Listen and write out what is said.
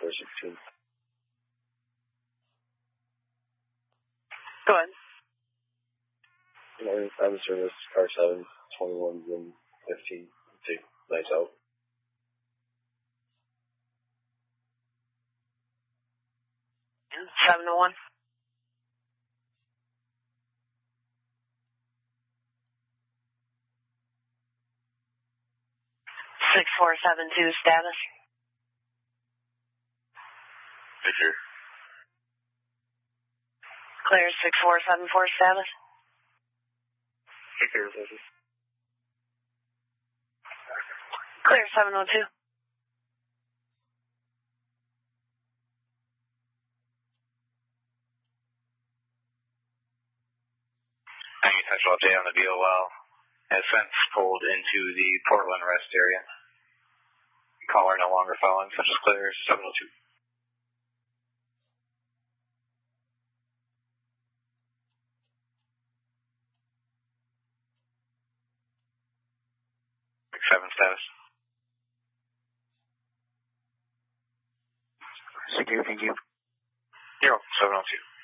Clear 16. Go ahead. I'm in service, car 7, 21s and 15. Take nice out. And 7 to 1. 6472 status. Victor. Clear 6474 status. Victor, this is. Clear 702. Central update on the BOL. Has since pulled into the Portland rest area. Caller no longer following, such as clear 702. Seven status. Secure, thank you. 0702.